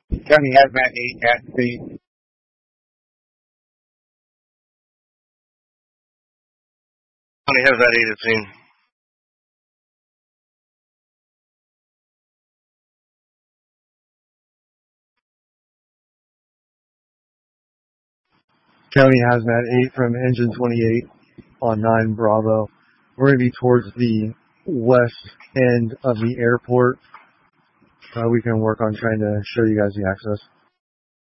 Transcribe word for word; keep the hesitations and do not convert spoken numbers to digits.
County Hazmat eight at the County Hazmat eight at scene. County Hazmat eight from Engine twenty-eight on nine Bravo. We're going to be towards the west end of the airport. Uh, we can work on trying to show you guys the access.